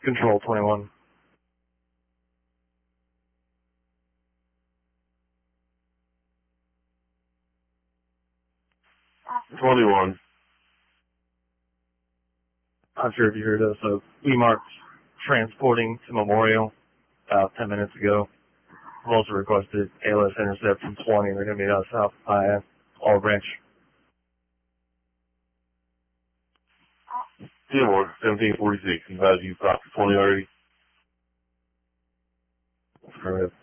Control 21. 21. Not sure if you heard us, so we marked transporting to Memorial about 10 minutes ago. We've also requested ALS intercept from 20. They're going to meet us south by Olive Branch. Seymour, 1746. Advise you stopped for 20 already. Affirmative.